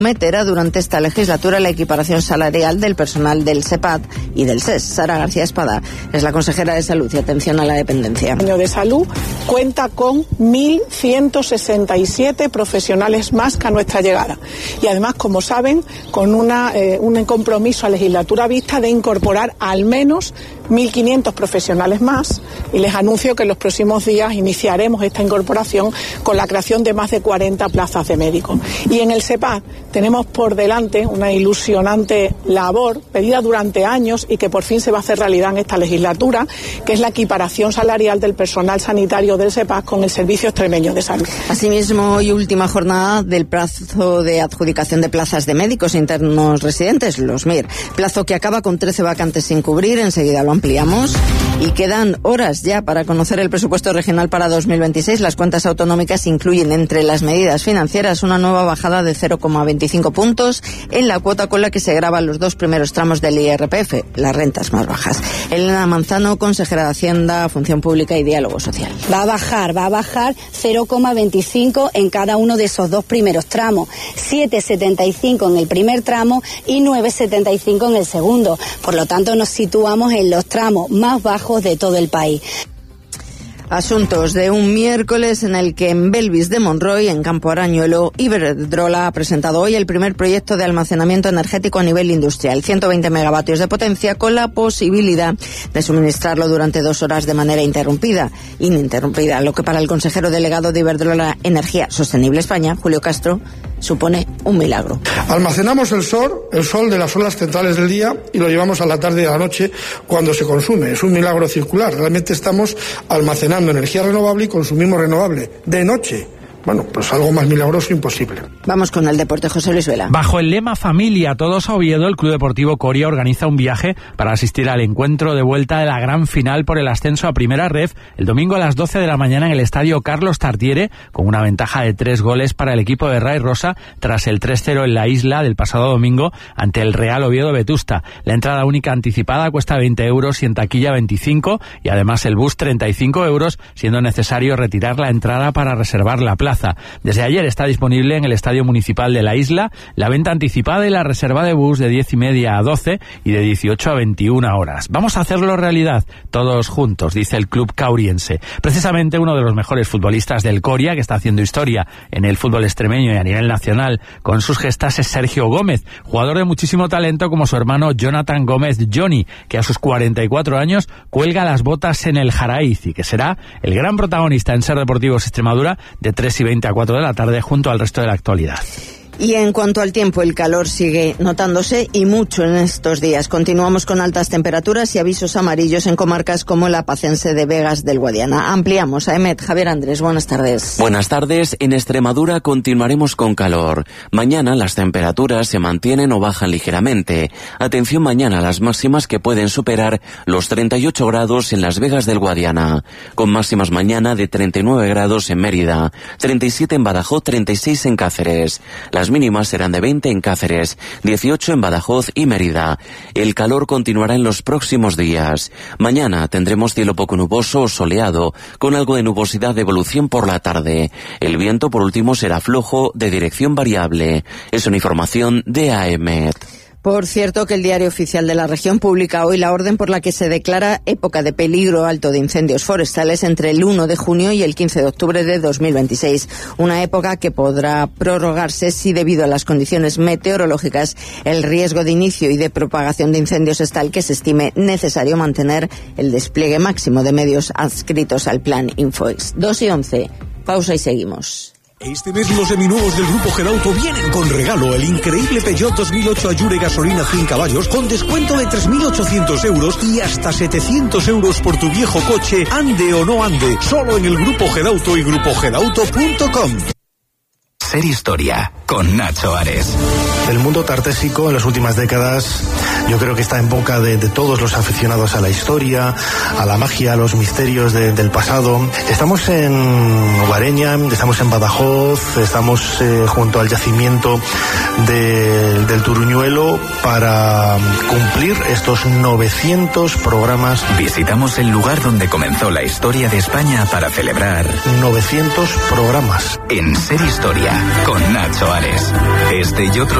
meterá durante esta legislatura la equiparación salarial del personal del SEPAD y del SES. Sara García Espada es la consejera de Salud y Atención a la Dependencia. El año de salud cuenta con 1.167 profesionales más que a nuestra llegada. Y además, como saben, con un compromiso a legislatura vista de incorporar al menos 1.500 profesionales más. Y les anuncio que en los próximos días iniciaremos esta incorporación con la creación de más de 40 plazas de médicos. Y en el SEPAD tenemos por delante una ilusionante labor pedida durante años y que por fin se va a hacer realidad en esta legislatura, que es la equiparación salarial del personal sanitario del SEPAD con el Servicio Extremeño de Salud. Asimismo, hoy última jornada del plazo de adjudicación de plazas de médicos internos residentes, los MIR. Plazo que acaba con 13 vacantes sin cubrir, enseguida lo ampliamos. Y quedan horas ya para conocer el presupuesto regional para 2026. Las cuentas autonómicas incluyen entre las medidas financieras una nueva bajada de 0,25 puntos en la cuota con la que se graban los 2 primeros tramos del IRPF, las rentas más bajas. Elena Manzano, consejera de Hacienda, Función Pública y Diálogo Social. Va a bajar 0,25 en cada uno de esos 2 primeros tramos, 7,75 en el primer tramo y 9,75 en el segundo. Por lo tanto, nos situamos en los tramos más bajos de todo el país. Asuntos de un miércoles en el que en Belvis de Monroy, en Campo Arañuelo, Iberdrola ha presentado hoy el primer proyecto de almacenamiento energético a nivel industrial, 120 megavatios de potencia, con la posibilidad de suministrarlo durante 2 horas de manera ininterrumpida, lo que para el consejero delegado de Iberdrola Energía Sostenible España, Julio Castro, supone un milagro. Almacenamos el sol de las horas centrales del día y lo llevamos a la tarde y a la noche cuando se consume. Es un milagro circular. Realmente estamos almacenando energía renovable y consumimos renovable de noche. Bueno, pues algo más milagroso imposible. Vamos con el deporte, José Luis Vela. Bajo el lema Familia Todos a Oviedo, el Club Deportivo Coria organiza un viaje para asistir al encuentro de vuelta de la gran final por el ascenso a Primera Ref el domingo a las 12 de la mañana en el estadio Carlos Tartiere, con una ventaja de 3 goles para el equipo de Ray Rosa tras el 3-0 en la isla del pasado domingo ante el Real Oviedo Vetusta. La entrada única anticipada cuesta 20 euros y en taquilla 25, y además el bus 35 euros, siendo necesario retirar la entrada para reservar la plaza. Desde ayer está disponible en el Estadio Municipal de la isla la venta anticipada y la reserva de bus de 10:30 a 12 y de 18 a 21 horas. Vamos a hacerlo realidad, todos juntos, dice el club cauriense. Precisamente uno de los mejores futbolistas del Coria, que está haciendo historia en el fútbol extremeño y a nivel nacional con sus gestas, es Sergio Gómez, jugador de muchísimo talento como su hermano Jonathan Gómez Johnny, que a sus 44 años cuelga las botas en el Jaraiz y que será el gran protagonista en Ser Deportivos Extremadura de 3:20 a 4 de la tarde junto al resto de la actualidad. Y en cuanto al tiempo, el calor sigue notándose y mucho en estos días. Continuamos con altas temperaturas y avisos amarillos en comarcas como la pacense de Vegas del Guadiana. Ampliamos a EMET. Javier Andrés, buenas tardes. Buenas tardes. En Extremadura continuaremos con calor. Mañana las temperaturas se mantienen o bajan ligeramente. Atención mañana a las máximas que pueden superar los 38 grados en las Vegas del Guadiana, con máximas mañana de 39 grados en Mérida, 37 en Badajoz, 36 en Cáceres. Las mínimas serán de 20 en Cáceres, 18 en Badajoz y Mérida. El calor continuará en los próximos días. Mañana tendremos cielo poco nuboso o soleado, con algo de nubosidad de evolución por la tarde. El viento, por último, será flojo de dirección variable. Es una información de AEMET. Por cierto, que el Diario Oficial de la Región publica hoy la orden por la que se declara época de peligro alto de incendios forestales entre el 1 de junio y el 15 de octubre de 2026. Una época que podrá prorrogarse si, debido a las condiciones meteorológicas, el riesgo de inicio y de propagación de incendios es tal que se estime necesario mantener el despliegue máximo de medios adscritos al plan Infoex. 2:11. Pausa y seguimos. Este mes los seminuevos del Grupo Gedauto vienen con regalo: el increíble Peugeot 2008 Allure gasolina 100 caballos con descuento de 3.800 euros y hasta 700 euros por tu viejo coche, ande o no ande, solo en el Grupo Gedauto y grupogedauto.com. Ser Historia, con Nacho Ares. El mundo tartésico en las últimas décadas yo creo que está en boca de todos los aficionados a la historia, a la magia, a los misterios del pasado. Estamos en Guareña, estamos en Badajoz, estamos junto al yacimiento del Turuñuelo para cumplir estos 900 programas. Visitamos el lugar donde comenzó la historia de España para celebrar 900 programas. En Ser Historia, con Nacho Ares. Ares. Este y otros